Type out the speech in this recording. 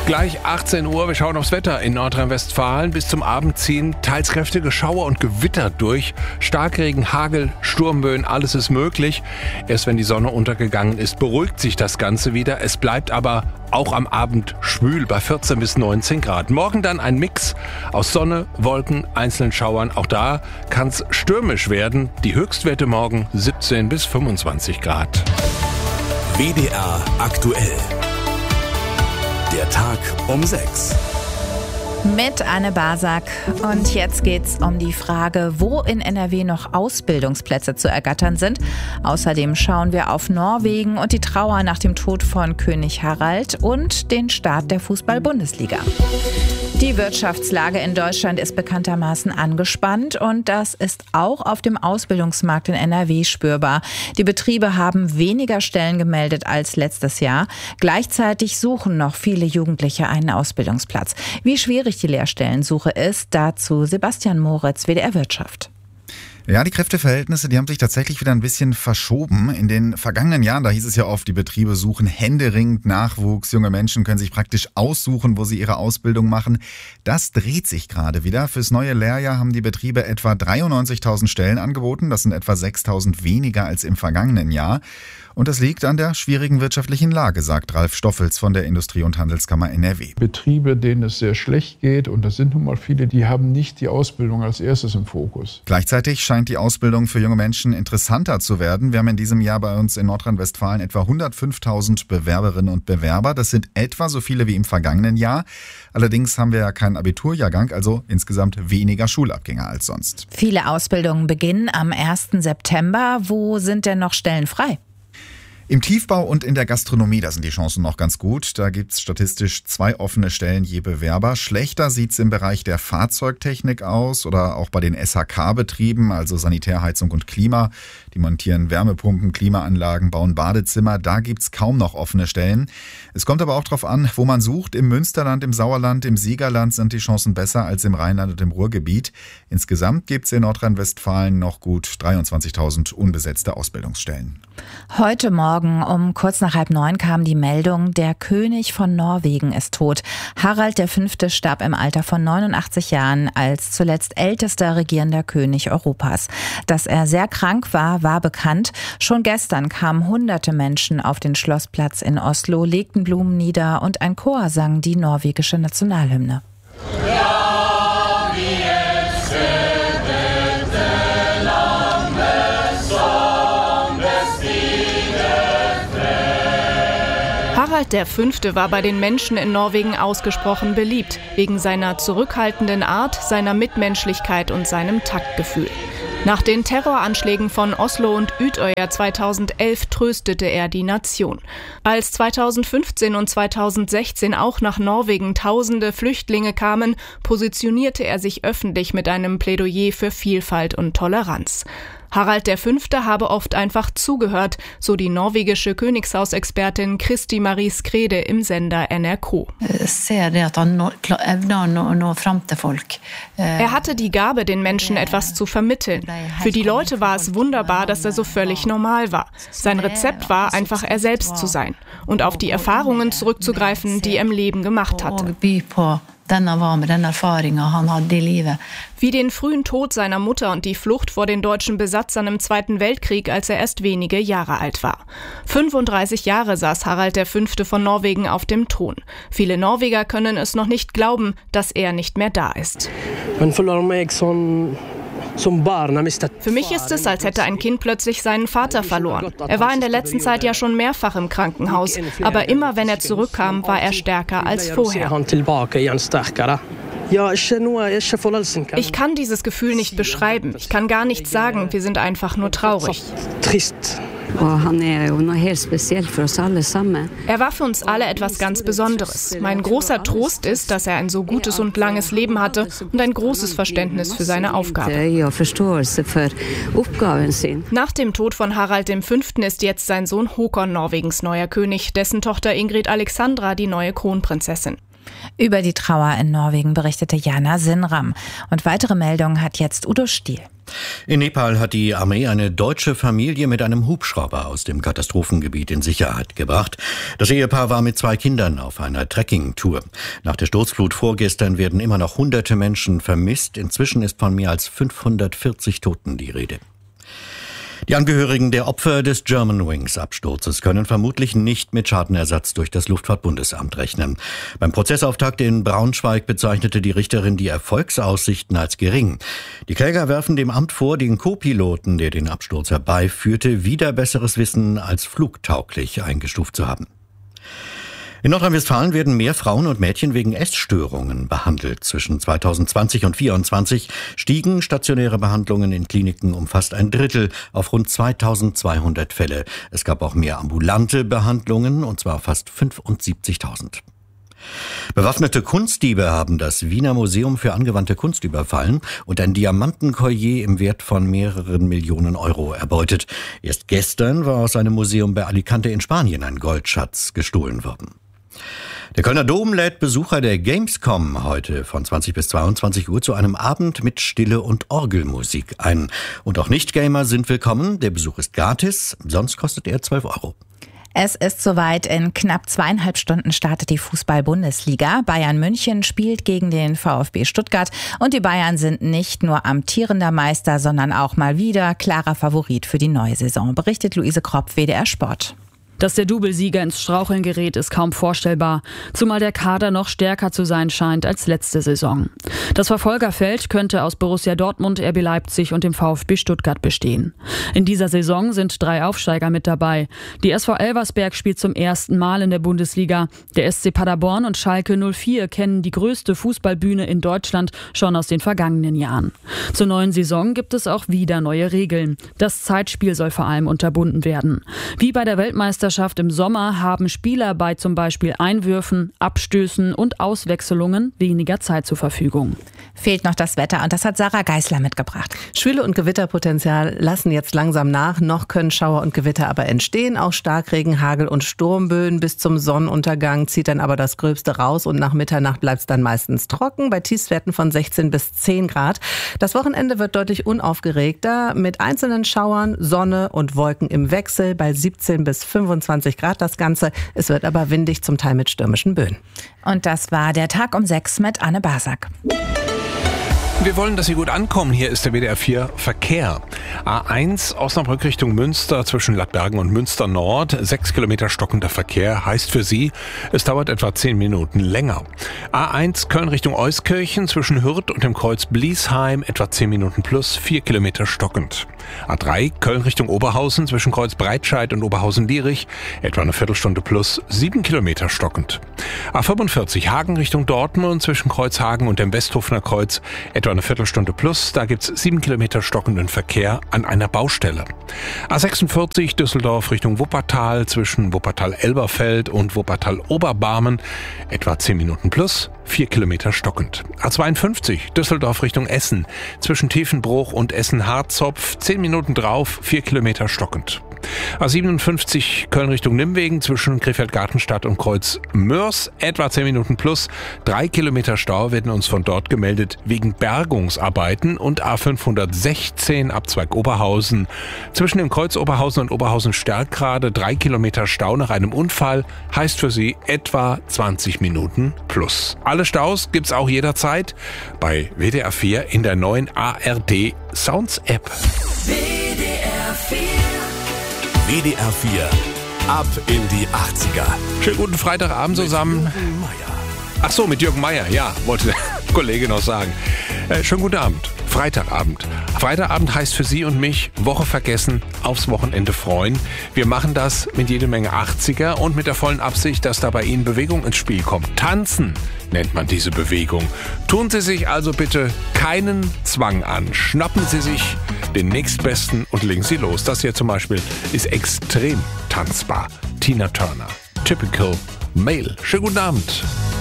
Gleich 18 Uhr, wir schauen aufs Wetter in Nordrhein-Westfalen. Bis zum Abend ziehen teils kräftige Schauer und Gewitter durch. Starkregen, Hagel, Sturmböen, alles ist möglich. Erst wenn die Sonne untergegangen ist, beruhigt sich das Ganze wieder. Es bleibt aber auch am Abend schwül bei 14 bis 19 Grad. Morgen dann ein Mix aus Sonne, Wolken, einzelnen Schauern. Auch da kann es stürmisch werden. Die Höchstwerte morgen 17 bis 25 Grad. WDR aktuell. Der Tag um 6. Mit Anne Basak. Und jetzt geht's um die Frage, wo in NRW noch Ausbildungsplätze zu ergattern sind. Außerdem schauen wir auf Norwegen und die Trauer nach dem Tod von König Harald und den Start der Fußball-Bundesliga. Die Wirtschaftslage in Deutschland ist bekanntermaßen angespannt und das ist auch auf dem Ausbildungsmarkt in NRW spürbar. Die Betriebe haben weniger Stellen gemeldet als letztes Jahr. Gleichzeitig suchen noch viele Jugendliche einen Ausbildungsplatz. Wie schwierig die Lehrstellensuche ist, dazu Sebastian Moritz, WDR Wirtschaft. Ja, die Kräfteverhältnisse, die haben sich tatsächlich wieder ein bisschen verschoben. In den vergangenen Jahren, da hieß es ja oft, die Betriebe suchen händeringend Nachwuchs. Junge Menschen können sich praktisch aussuchen, wo sie ihre Ausbildung machen. Das dreht sich gerade wieder. Fürs neue Lehrjahr haben die Betriebe etwa 93.000 Stellen angeboten. Das sind etwa 6.000 weniger als im vergangenen Jahr. Und das liegt an der schwierigen wirtschaftlichen Lage, sagt Ralf Stoffels von der Industrie- und Handelskammer NRW. Betriebe, denen es sehr schlecht geht, und das sind nun mal viele, die haben nicht die Ausbildung als erstes im Fokus. Gleichzeitig scheint die Ausbildung für junge Menschen interessanter zu werden. Wir haben in diesem Jahr bei uns in Nordrhein-Westfalen etwa 105.000 Bewerberinnen und Bewerber. Das sind etwa so viele wie im vergangenen Jahr. Allerdings haben wir ja keinen Abiturjahrgang, also insgesamt weniger Schulabgänger als sonst. Viele Ausbildungen beginnen am 1. September. Wo sind denn noch Stellen frei? Im Tiefbau und in der Gastronomie, da sind die Chancen noch ganz gut. Da gibt's statistisch 2 offene Stellen je Bewerber. Schlechter sieht's im Bereich der Fahrzeugtechnik aus oder auch bei den SHK-Betrieben, also Sanitär, Heizung und Klima. Die montieren Wärmepumpen, Klimaanlagen, bauen Badezimmer. Da gibt's kaum noch offene Stellen. Es kommt aber auch darauf an, wo man sucht. Im Münsterland, im Sauerland, im Siegerland sind die Chancen besser als im Rheinland und im Ruhrgebiet. Insgesamt gibt's in Nordrhein-Westfalen noch gut 23.000 unbesetzte Ausbildungsstellen. Heute Morgen um kurz nach 8:30 kam die Meldung, der König von Norwegen ist tot. Harald V. starb im Alter von 89 Jahren als zuletzt ältester regierender König Europas. Dass er sehr krank war, war bekannt. Schon gestern kamen hunderte Menschen auf den Schlossplatz in Oslo, legten Blumen nieder und ein Chor sang die norwegische Nationalhymne. Harald V. war bei den Menschen in Norwegen ausgesprochen beliebt, wegen seiner zurückhaltenden Art, seiner Mitmenschlichkeit und seinem Taktgefühl. Nach den Terroranschlägen von Oslo und Utøya 2011 tröstete er die Nation. Als 2015 und 2016 auch nach Norwegen tausende Flüchtlinge kamen, positionierte er sich öffentlich mit einem Plädoyer für Vielfalt und Toleranz. Harald V. habe oft einfach zugehört, so die norwegische Königshausexpertin Kristi Marie Skrede im Sender NRK. Er hatte die Gabe, den Menschen etwas zu vermitteln. Für die Leute war es wunderbar, dass er so völlig normal war. Sein Rezept war, einfach er selbst zu sein und auf die Erfahrungen zurückzugreifen, die er im Leben gemacht hatte. Wie den frühen Tod seiner Mutter und die Flucht vor den deutschen Besatzern im Zweiten Weltkrieg, als er erst wenige Jahre alt war. 35 Jahre saß Harald V. von Norwegen auf dem Thron. Viele Norweger können es noch nicht glauben, dass er nicht mehr da ist. Für mich ist es, als hätte ein Kind plötzlich seinen Vater verloren. Er war in der letzten Zeit ja schon mehrfach im Krankenhaus, aber immer wenn er zurückkam, war er stärker als vorher. Ich kann dieses Gefühl nicht beschreiben. Ich kann gar nichts sagen. Wir sind einfach nur traurig. Er war für uns alle etwas ganz Besonderes. Mein großer Trost ist, dass er ein so gutes und langes Leben hatte und ein großes Verständnis für seine Aufgabe. Nach dem Tod von Harald V. ist jetzt sein Sohn Håkon Norwegens neuer König, dessen Tochter Ingrid Alexandra die neue Kronprinzessin. Über die Trauer in Norwegen berichtete Jana Sinram. Und weitere Meldungen hat jetzt Udo Stiel. In Nepal hat die Armee eine deutsche Familie mit einem Hubschrauber aus dem Katastrophengebiet in Sicherheit gebracht. Das Ehepaar war mit 2 Kindern auf einer Trekkingtour. Nach der Sturzflut vorgestern werden immer noch hunderte Menschen vermisst. Inzwischen ist von mehr als 540 Toten die Rede. Die Angehörigen der Opfer des Germanwings-Absturzes können vermutlich nicht mit Schadenersatz durch das Luftfahrtbundesamt rechnen. Beim Prozessauftakt in Braunschweig bezeichnete die Richterin die Erfolgsaussichten als gering. Die Kläger werfen dem Amt vor, den Co-Piloten, der den Absturz herbeiführte, wider besseres Wissen als flugtauglich eingestuft zu haben. In Nordrhein-Westfalen werden mehr Frauen und Mädchen wegen Essstörungen behandelt. Zwischen 2020 und 2024 stiegen stationäre Behandlungen in Kliniken um fast ein Drittel auf rund 2200 Fälle. Es gab auch mehr ambulante Behandlungen, und zwar fast 75.000. Bewaffnete Kunstdiebe haben das Wiener Museum für angewandte Kunst überfallen und ein Diamantenkollier im Wert von mehreren Millionen Euro erbeutet. Erst gestern war aus einem Museum bei Alicante in Spanien ein Goldschatz gestohlen worden. Der Kölner Dom lädt Besucher der Gamescom heute von 20 bis 22 Uhr zu einem Abend mit Stille- und Orgelmusik ein. Und auch Nicht-Gamer sind willkommen. Der Besuch ist gratis, sonst kostet er 12 Euro. Es ist soweit. In knapp 2,5 Stunden startet die Fußball-Bundesliga. Bayern München spielt gegen den VfB Stuttgart. Und die Bayern sind nicht nur amtierender Meister, sondern auch mal wieder klarer Favorit für die neue Saison, berichtet Luise Kropp, WDR Sport. Dass der Doublesieger ins Straucheln gerät, ist kaum vorstellbar, zumal der Kader noch stärker zu sein scheint als letzte Saison. Das Verfolgerfeld könnte aus Borussia Dortmund, RB Leipzig und dem VfB Stuttgart bestehen. In dieser Saison sind 3 Aufsteiger mit dabei. Die SV Elversberg spielt zum ersten Mal in der Bundesliga. Der SC Paderborn und Schalke 04 kennen die größte Fußballbühne in Deutschland schon aus den vergangenen Jahren. Zur neuen Saison gibt es auch wieder neue Regeln. Das Zeitspiel soll vor allem unterbunden werden. Wie bei der Weltmeisterschaft im Sommer haben Spieler bei zum Beispiel Einwürfen, Abstößen und Auswechselungen weniger Zeit zur Verfügung. Fehlt noch das Wetter, und das hat Sarah Geisler mitgebracht. Schwüle und Gewitterpotenzial lassen jetzt langsam nach. Noch können Schauer und Gewitter aber entstehen. Auch Starkregen, Hagel und Sturmböen. Bis zum Sonnenuntergang zieht dann aber das Gröbste raus und nach Mitternacht bleibt es dann meistens trocken. Bei Tiefstwerten von 16 bis 10 Grad. Das Wochenende wird deutlich unaufgeregter mit einzelnen Schauern, Sonne und Wolken im Wechsel bei 17 bis 25 Grad das Ganze. Es wird aber windig, zum Teil mit stürmischen Böen. Und das war der Tag um 6 mit Anne Basak. Wir wollen, dass Sie gut ankommen. Hier ist der WDR 4 Verkehr. A1 Osnabrück Richtung Münster zwischen Lattbergen und Münster Nord. 6 Kilometer stockender Verkehr heißt für Sie, es dauert etwa 10 Minuten länger. A1 Köln Richtung Euskirchen zwischen Hürth und dem Kreuz Bliesheim etwa 10 Minuten plus, 4 Kilometer stockend. A3 Köln Richtung Oberhausen zwischen Kreuz Breitscheid und Oberhausen-Lierich etwa eine Viertelstunde plus, 7 Kilometer stockend. A45 Hagen Richtung Dortmund zwischen Kreuzhagen und dem Westhofener Kreuz etwa eine Viertelstunde plus, da gibt's 7 Kilometer stockenden Verkehr an einer Baustelle. A46 Düsseldorf Richtung Wuppertal zwischen Wuppertal-Elberfeld und Wuppertal-Oberbarmen etwa 10 Minuten plus, 4 Kilometer stockend. A52 Düsseldorf Richtung Essen zwischen Tiefenbruch und Essen-Harzopf 10 Minuten drauf, 4 Kilometer stockend. A57 Köln Richtung Nimwegen zwischen Krefeld-Gartenstadt und Kreuz Mörs etwa 10 Minuten plus, 3 Kilometer Stau werden uns von dort gemeldet wegen Bergungsarbeiten, und A516 Abzweig Oberhausen zwischen dem Kreuz Oberhausen und Oberhausen-Stärkrade 3 Kilometer Stau nach einem Unfall heißt für Sie etwa 20 Minuten plus. Alle Staus gibt's auch jederzeit bei WDR 4 in der neuen ARD Sounds App. WDR 4 ab in die 80er. Schönen guten Freitagabend zusammen. Ach so, mit Jürgen Meier, ja, wollte der Kollege noch sagen. Schönen guten Abend. Freitagabend. Freitagabend heißt für Sie und mich Woche vergessen, aufs Wochenende freuen. Wir machen das mit jede Menge 80er und mit der vollen Absicht, dass da bei Ihnen Bewegung ins Spiel kommt. Tanzen nennt man diese Bewegung. Tun Sie sich also bitte keinen Zwang an. Schnappen Sie sich den nächstbesten und legen Sie los. Das hier zum Beispiel ist extrem tanzbar. Tina Turner. Typical Male. Schönen guten Abend.